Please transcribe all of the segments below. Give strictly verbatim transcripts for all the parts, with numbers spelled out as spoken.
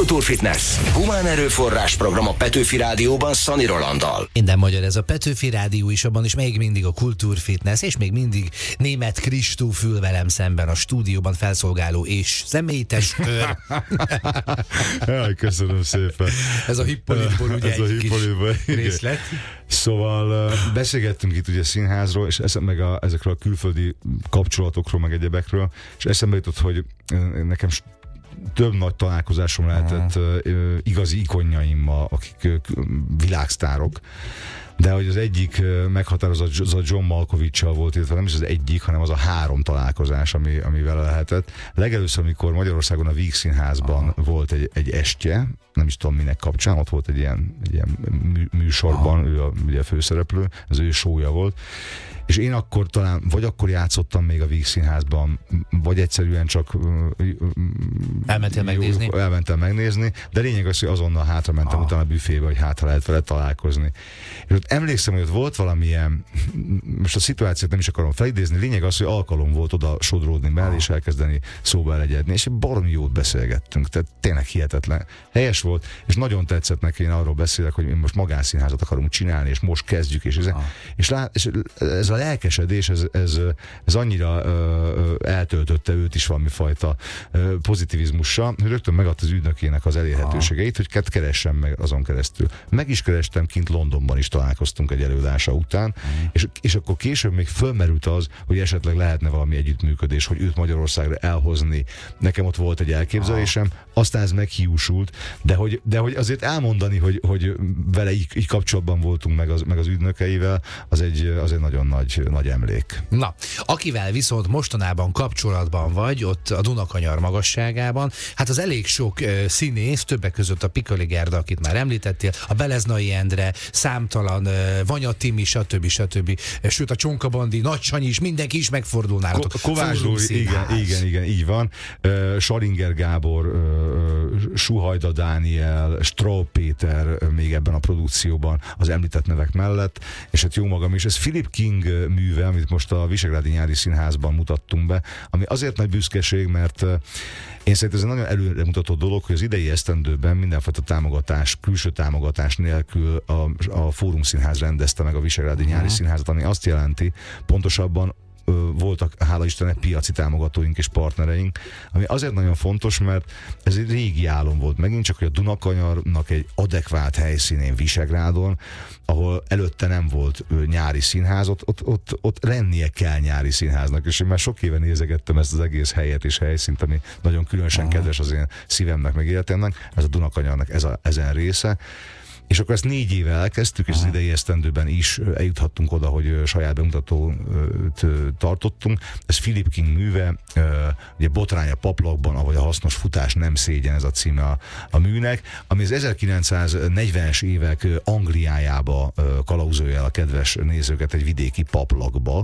Kultúrfitness. Humán erőforrás program a Petőfi Rádióban Szani Rolanddal. Minden magyar ez a Petőfi Rádió is, abban is még mindig a Kultúrfitness, és még mindig Németh Kristóf ül velem szemben a stúdióban, felszolgáló és személytestőr. Jaj, köszönöm szépen. Ez a hippolitból ugye ez a egy kis részlet. Szóval beszélgettünk itt ugye színházról, és eszem, meg a, ezekről a külföldi kapcsolatokról, meg egyebekről, és eszembe jutott, hogy nekem több nagy találkozásom lehetett uh, igazi ikonjaimmal, akik uh, világsztárok, de hogy az egyik meghatározó az a John Malkovich-sal volt, illetve nem is az egyik, hanem az a három találkozás, ami, ami vele lehetett. Legelőször, amikor Magyarországon a Víg Színházban Aha. volt egy, egy estje, nem is tudom minek kapcsán, ott volt egy ilyen, egy ilyen mű, műsorban, Aha. ő a, ugye a főszereplő, az ő show-ja volt, és én akkor talán, vagy akkor játszottam még a Víg Színházban, vagy egyszerűen csak elmentél megnézni? Elmentem megnézni, de lényeg az, hogy azonnal hátra mentem ah. utána a büfébe, hogy hátra lehet vele találkozni. És ott emlékszem, hogy ott volt valamilyen, most a szituációt nem is akarom felidézni, lényeg az, hogy alkalom volt oda sodródni mellé, ah. és elkezdeni szóba elegyedni, és baromi jót beszélgettünk, tehát tényleg hihetetlen. Helyes volt, és nagyon tetszett neki, én arról beszélek, hogy mi most magánszínházat akarunk csinálni, és most kezdjük, és, ah. és, lát, és ez a lelkesedés, ez, ez, ez annyira ö, eltöltötte őt is valami fajta ö, pozitivizmussal, hogy rögtön megadta az ügynökének az elérhetőségeit, hogy kett keressem meg azon keresztül. Meg is kerestem, kint Londonban is találkoztunk egy előadása után, mm. és, és akkor később még fölmerült az, hogy esetleg lehetne valami együttműködés, hogy őt Magyarországra elhozni. Nekem ott volt egy elképzelésem, aztán ez meghiúsult, de hogy, de hogy azért elmondani, hogy, hogy vele így, így kapcsolatban voltunk meg az, meg az ügynökeivel, az egy, az egy nagyon nagy, nagy emlék. Na, akivel viszont mostanában kapcsolatban vagy, ott a Dunakanyar magasságában, hát az elég sok uh, színész, többek között a Pikali Gerda, akit már említettél, a Beleznai Endre, számtalan uh, Vanya Timi, stb. stb. Sőt, a Csonka Bandi, Nagy Sanyi is, mindenki is megfordul nálatok. Ko- Kovács Dóri, igen, igen, igen, így van. Uh, Salinger Gábor, uh, Suhajda Dániel, Straub Péter uh, még ebben a produkcióban az említett nevek mellett, és hát jó magam is. Ez Philip King műve, amit most a Visegrádi Nyári Színházban mutattunk be, ami azért nagy büszkeség, mert uh, én szerintem ez egy nagyon előremutató dolog, hogy az idei esztendőben mindenfajta támogatás, külső támogatás nélkül a, a Fórum Színház rendezte meg a Visegrádi Nyári Színházat, ami azt jelenti, pontosabban voltak, hála Istennek, piaci támogatóink és partnereink, ami azért nagyon fontos, mert ez egy régi álom volt megint, csak hogy a Dunakanyarnak egy adekvát helyszínén Visegrádon, ahol előtte nem volt nyári színház, ott, ott, ott, ott lennie kell nyári színháznak, és én már sok éve nézegettem ezt az egész helyet és helyszínt, ami nagyon különösen Aha. kedves az én szívemnek, meg életemnek, ez a Dunakanyarnak ez a, ezen része. És akkor ezt négy éve elkezdtük, és Aha. az idei esztendőben is eljuthattunk oda, hogy saját bemutatót tartottunk. Ez Philip King műve, ugye Botrány a paplakban, ahogy a hasznos futás nem szégyen, ez a címe a, a műnek, ami az ezerkilencszáznegyvenes évek Angliájába kalauzolja el a kedves nézőket egy vidéki paplakba,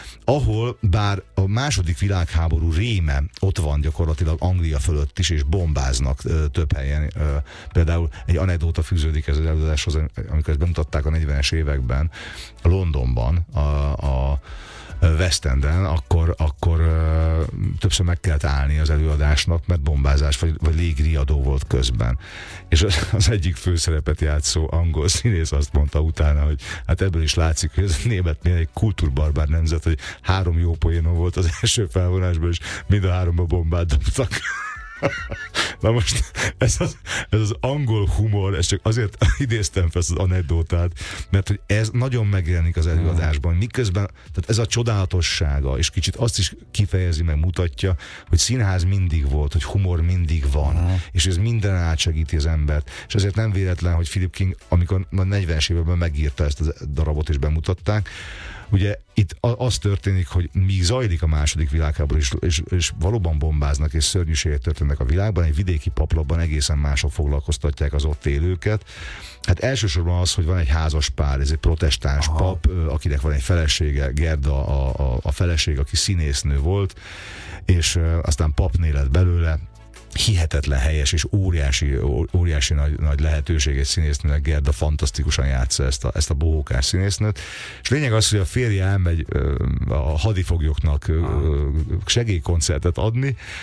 ahol bár a második világháború réme ott van gyakorlatilag Anglia fölött is, és bombáznak ö, több helyen. Ö, például egy anekdóta fűződik ez az előadáshoz, amikor ezt bemutatták a negyvenes években Londonban, a, a West Enden, akkor, akkor ö, többször meg kellett állni az előadásnak, mert bombázás vagy, vagy légriadó volt közben. És az, az egyik főszerepet játszó angol színész azt mondta utána, hogy hát ebből is látszik, hogy ez a németnél egy kultúrbarbár nemzet, hogy három jó poénom volt az első felvonásban, és mind a háromba bombát dobtak. Na most ez az, ez az angol humor, ezt csak azért idéztem fel az anekdótát, mert hogy ez nagyon megjelenik az előadásban, miközben, tehát ez a csodálatossága, és kicsit azt is kifejezi, meg mutatja, hogy színház mindig volt, hogy humor mindig van, uh-huh. és ez minden átsegíti az embert, és ezért nem véletlen, hogy Philip King, amikor a negyvenes években megírta ezt a darabot és bemutatták, ugye itt az történik, hogy míg zajlik a második világháború, és, és, és valóban bombáznak, és szörnyűségek történnek a világban, egy vidéki paplakban egészen mások foglalkoztatják az ott élőket. Hát elsősorban az, hogy van egy házas pár, ez egy protestáns Aha. pap, akinek van egy felesége, Gerda a, a, a feleség, aki színésznő volt, és aztán papné lett belőle. Hihetetlen helyes és óriási, óriási nagy, nagy lehetőség egy színésznőnek. Gerda fantasztikusan játsza ezt a, ezt a bohókás színésznőt. És lényeg az, hogy a férje elmegy a hadifoglyoknak segélykoncertet adni,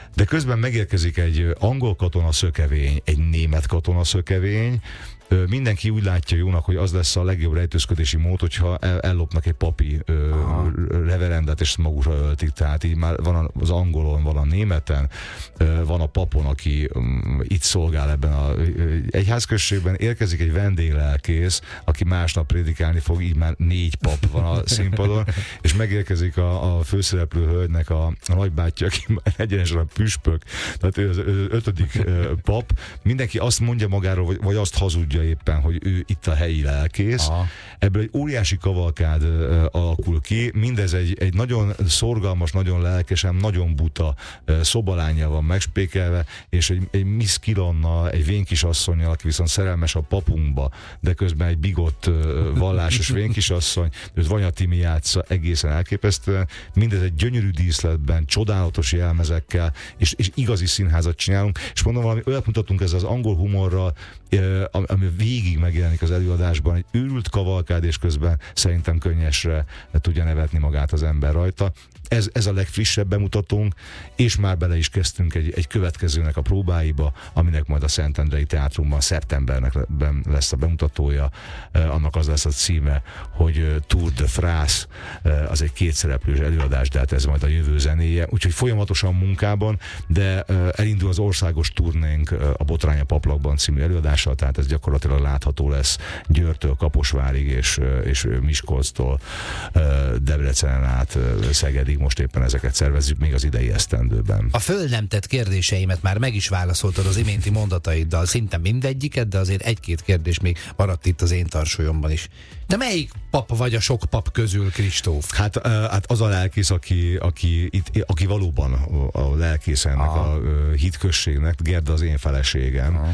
de közben megérkezik egy angol katonaszökevény, egy német katonaszökevény, mindenki úgy látja jónak, hogy az lesz a legjobb rejtőzködési mód, hogyha ellopnak egy papi ö, reverendet, és magukra öltik. Tehát így már van az angolon, van a németen, ö, van a papon, aki ö, itt szolgál ebben az egyházközségben. Érkezik egy vendéglelkész, aki másnap prédikálni fog, így már négy pap van a színpadon, és megérkezik a, a főszereplő hölgynek a, a nagybátyja, aki egyenesen a püspök, tehát ő az ötödik ö, pap. Mindenki azt mondja magáról, vagy, vagy azt hazudja éppen, hogy ő itt a helyi lelkész. Aha. Ebből egy óriási kavalkád uh, alakul ki. Mindez egy, egy nagyon szorgalmas, nagyon lelkesen, nagyon buta uh, szobalánya van megspékelve, és egy, egy Miss Kilonnal, egy vénkisasszonnyal, aki viszont szerelmes a papunkba, de közben egy bigott uh, vallásos vénkisasszony, őt Vanya Timi játsza egészen elképesztően. Mindez egy gyönyörű díszletben, csodálatos jelmezekkel, és, és igazi színházat csinálunk, és mondom, valami olyat mutatunk ezzel az angol humorral, uh, ami végig megjelenik az előadásban, egy őrült kavalkád, és közben szerintem könnyesre tudja nevetni magát az ember rajta. Ez, ez a legfrissebb bemutatónk, és már bele is kezdtünk egy, egy következőnek a próbáiba, aminek majd a Szentendrei Teátrumban szeptembernek lesz a bemutatója. Annak az lesz a címe, hogy Tour de France, az egy kétszereplős előadás, de hát ez majd a jövő zenéje. Úgyhogy folyamatosan munkában, de elindul az országos turnénk a Botrány a Paplakban című előadással, tehát ez gyakorlatilag látható lesz Győrtől Kaposvárig, és, és Miskolctól Debrecenen át Szegedig. Most éppen ezeket szervezzük még az idei esztendőben. A föl nem tett kérdéseimet már meg is válaszoltad az iménti mondataiddal, szinte mindegyiket, de azért egy-két kérdés még maradt itt az én tarsolyomban is. De melyik pap vagy a sok pap közül, Kristóf? Hát, hát az a lelkész, aki, aki, itt, aki valóban a lelkész ennek Aha. a hitközségnek, Gerda az én feleségem. Aha.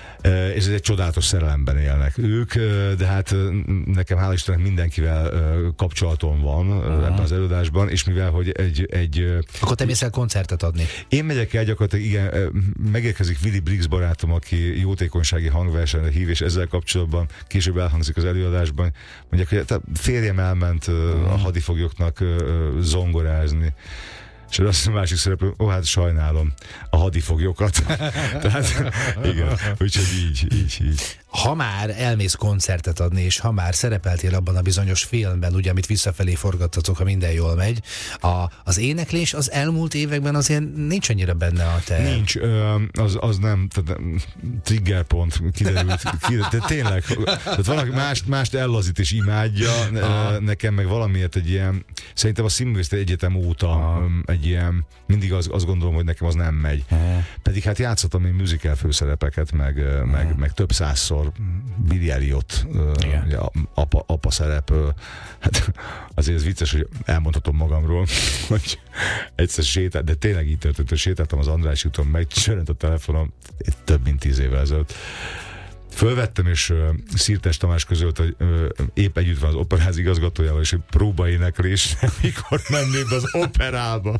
És ez egy csodálatos szerelemben élnek ők, de hát nekem hál' Istennek mindenkivel kapcsolatom van Aha. ebben az előadásban, és mivel, hogy egy... egy Akkor te mész el koncertet adni? Én megyek el gyakorlatilag, igen, megérkezik Willy Briggs barátom, aki jótékonysági hangversenyre hív, és ezzel kapcsolatban később elhangzik az előadásban, mondják, hogy férjem elment Aha. a hadifoglyoknak zongorázni. És az a másik szereplő, ó, hát sajnálom a hadifoglyokat. Tehát, igen, úgyhogy így, így, így. Ha már elmész koncertet adni, és ha már szerepeltél abban a bizonyos filmben, ugye, amit visszafelé forgattatok, ha minden jól megy, a, az éneklés az elmúlt években azért nincs annyira benne a te... Nincs, az, az nem, tehát triggerpont kiderült, kiderült, de tényleg, tehát valaki mást, mást ellazít és imádja, Aha. nekem meg valamiért egy ilyen, szerintem a Színművészeti Egyetem óta Aha. egy ilyen, mindig az, azt gondolom, hogy nekem az nem megy. Aha. Pedig hát játszottam én musical főszerepeket, meg, meg, meg több százszor Billy Elliot, uh, apa, apa szerep. Uh, hát azért ez vicces, hogy elmondhatom magamról, hogy egyszer sétált, de tényleg így történt, hogy sétáltam az András úton, megcsörönt a telefonom több mint tíz évvel ezelőtt. Fölvettem, és uh, Szirtes Tamás közölt, hogy uh, épp együtt van az operáz igazgatójával, és hogy próbaéneklésre mikor mennék be az operába.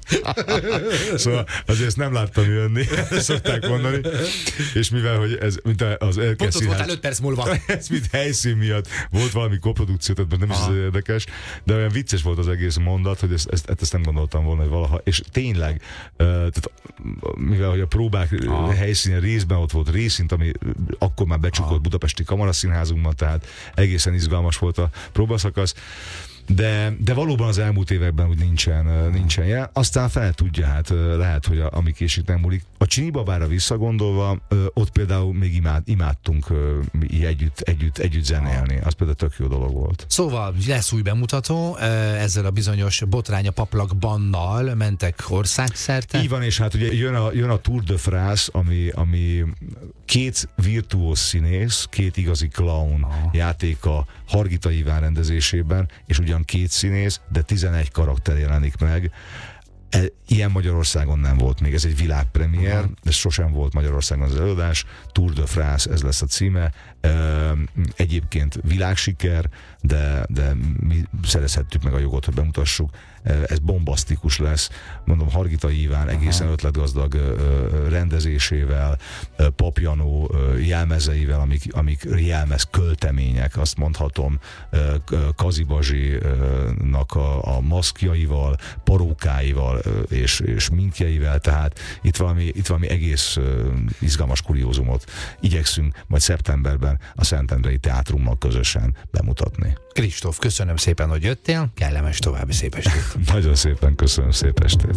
Szóval azért ezt nem láttam jönni, szokták mondani. És mivel, hogy ez, mint az Pont ott voltál öt perc múlva. Ez mint helyszín miatt volt valami koprodukció, tehát nem is ez érdekes, de olyan vicces volt az egész mondat, hogy ezt, ezt, ezt nem gondoltam volna, hogy valaha. És tényleg, uh, tehát, mivel hogy a próbák Aha. helyszínen részben ott volt részint, ami akkor már becsukott volt Budapesti Kamaraszínházunkban, tehát egészen izgalmas volt a próbaszakasz. De, de valóban az elmúlt években úgy nincsen, nincsen jelen. Aztán fel tudja, hát lehet, hogy a, ami késik nem múlik. A Csini babára visszagondolva, ott például még imád, imádtunk együtt, együtt, együtt zenélni. Az például tök jó dolog volt. Szóval lesz új bemutató, ezzel a bizonyos Botrány a Paplakbannal mentek országszerte. Így van, és hát ugye jön a, jön a Tour de France, ami, ami két virtuóz színész, két igazi clown Aha. játéka Hargita Iván rendezésében, és ugyan két színész, de tizenegy karakter jelenik meg. Ilyen Magyarországon nem volt még, ez egy világpremiér, uh-huh. ez sosem volt Magyarországon az előadás, Tour de France, ez lesz a címe. Egyébként világsiker, de, de mi szerezhettük meg a jogot, hogy bemutassuk. Ez bombasztikus lesz, mondom, Hargita Iván egészen ötletgazdag rendezésével, Papjanó jelmezeivel, amik, amik jelmez költemények, azt mondhatom, Kazibazsinak a, a maszkjaival, parókáival, Gáborral és, és minkjeivel, tehát itt valami, itt valami egész izgalmas kuriózumot igyekszünk majd szeptemberben a Szentendrei Teátrummal közösen bemutatni. Kristóf, köszönöm szépen, hogy jöttél, kellemes további szép estét. Nagyon szépen köszönöm, szép estét.